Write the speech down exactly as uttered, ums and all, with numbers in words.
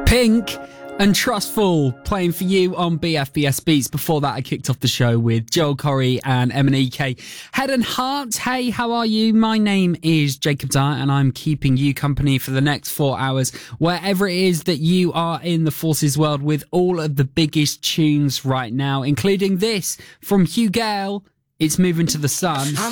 Pink and Trustful playing for you on B F B S Beats. Before that, I kicked off the show with Joel Corry and M and E K. Head and Heart, hey, how are you? My name is Jacob Dyer and I'm keeping you company for the next four hours, wherever it is that you are in the Forces world, with all of the biggest tunes right now, including this from Hugh Gale. It's Moving to the Sun.